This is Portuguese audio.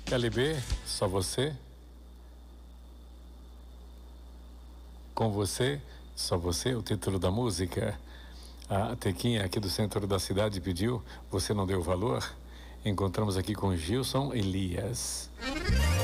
LB, só você? Com você, só você, o título da música. A Tequinha aqui do centro da cidade pediu, você não deu valor? Encontramos aqui com Gilson Elias.